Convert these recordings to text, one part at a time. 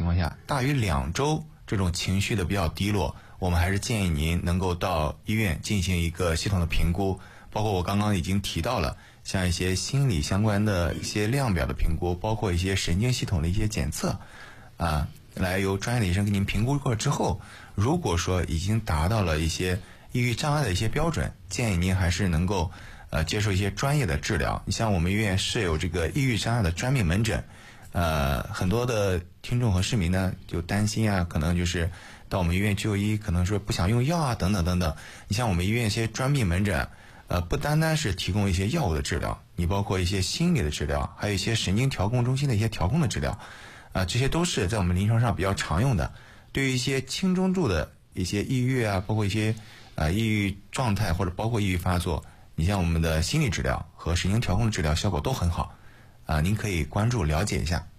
情况下，大于2周这种情绪的比较低落，我们还是建议您能够到医院进行一个系统的评估，包括我刚刚已经提到了，像一些心理相关的一些量表的评估，包括一些神经系统的一些检测，来由专业的医生给您评估过之后，如果说已经达到了一些抑郁障碍的一些标准，建议您还是能够接受一些专业的治疗。你像我们医院设有这个抑郁障碍的专病门诊，很多的听众和市民呢就担心可能就是到我们医院就医，可能说不想用药等等等等。你像我们医院一些专病门诊，不单单是提供一些药物的治疗，你包括一些心理的治疗，还有一些神经调控中心的一些调控的治疗，这些都是在我们临床上比较常用的。对于一些轻中度的一些抑郁包括一些抑郁状态或者包括抑郁发作，你像我们的心理治疗和神经调控的治疗效果都很好，您可以关注了解一下。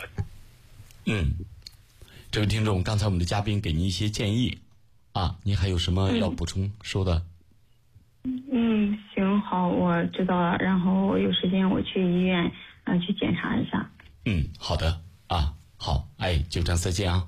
这位听众，刚才我们的嘉宾给您一些建议您还有什么要补充说的？ 行，好，我知道了，然后有时间我去医院去检查一下。 好的好，就这样，再见啊。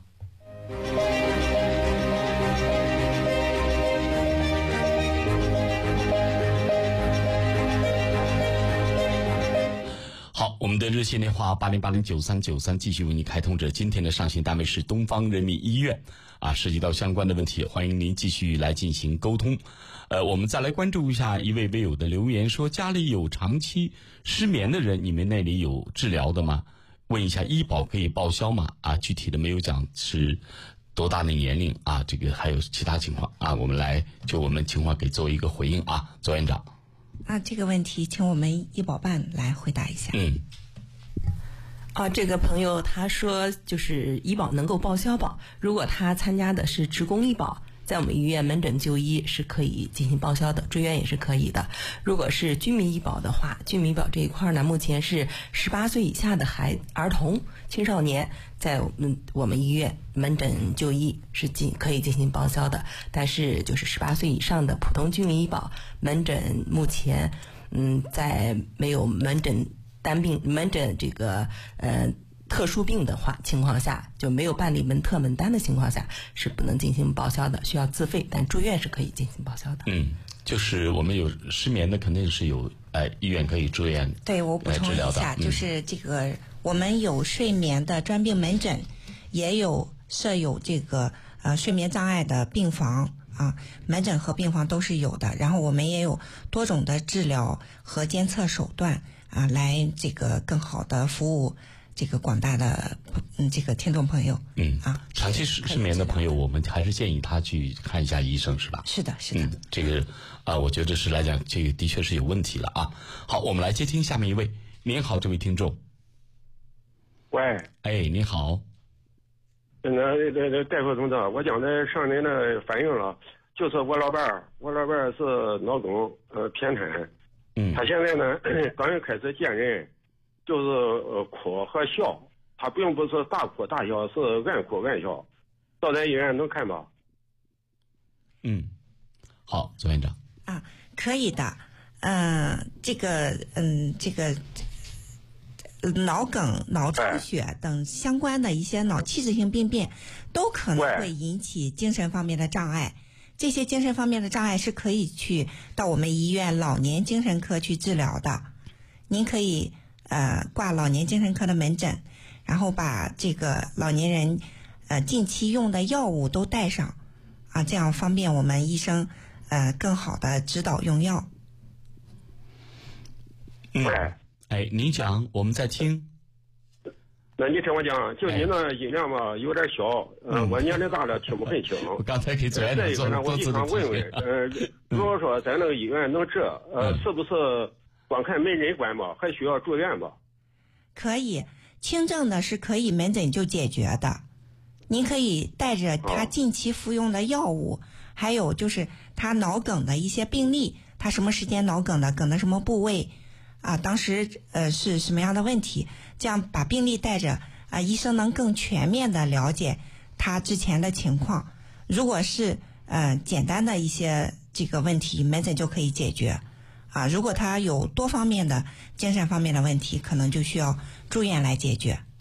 好，我们的热线电话80809393继续为您开通着。今天的上线单位是东方人民医院涉及到相关的问题，欢迎您继续来进行沟通。我们再来关注一下一位微友的留言，说家里有长期失眠的人，你们那里有治疗的吗？问一下医保可以报销吗？具体的没有讲是多大的年龄这个还有其他情况我们来就我们情况给做一个回应左院长。 这个问题请我们医保办来回答一下。 这个朋友他说就是医保能够报销保，如果他参加的是职工医保，在我们医院门诊就医是可以进行报销的，住院也是可以的。如果是居民医保的话，居民医保这一块呢，目前是18岁以下的儿童、青少年在我们医院门诊就医是可以进行报销的，但是就是18岁以上的普通居民医保门诊目前在没有门诊这个特殊病的情况下，就没有办理门单的情况下是不能进行报销的，需要自费，但住院是可以进行报销的。 就是我们有失眠的肯定是有医院可以住院对，我补充一下，就是这个我们有睡眠的专病门诊，也有设有这个睡眠障碍的病房门诊和病房都是有的。然后我们也有多种的治疗和监测手段来这个更好的服务这个广大的这个听众朋友。 长期失眠的朋友，我们还是建议他去看一下医生，是吧？ 是的。 这个我觉得是来讲，这个的确是有问题了好，我们来接听下面一位。您好，这位听众。 喂。 您好。 大夫同志，我刚才上您的反映了，就是我老伴儿是脑梗偏瘫。他现在呢刚一开始见人就是哭和笑，他并不是大哭大笑，是爱哭爱笑。到咱医院能看吗？ 好，左院长。 可以的。这个脑梗、脑出血等相关的一些脑器质性病变都可能会引起精神方面的障碍。这些精神方面的障碍是可以去到我们医院老年精神科去治疗的。您可以挂老年精神科的门诊，然后把这个老年人近期用的药物都带上这样方便我们医生更好的指导用药。 您讲，我们在听。 那你听我讲，就你那音量嘛有点小，我年龄大了听不很清。 我刚才给左院长做了多次的我想问问，如果说咱那个医院能治，是不是光看门诊管吧，还需要住院吧？ 可以，轻症的是可以门诊就解决的。您可以带着他近期服用的药物，还有就是他脑梗的一些病例，他什么时间脑梗的，梗的什么部位当时是什么样的问题，这样把病例带着医生能更全面的了解他之前的情况。如果是简单的一些这个问题，门诊就可以解决如果他有多方面的精神方面的问题，可能就需要住院来解决。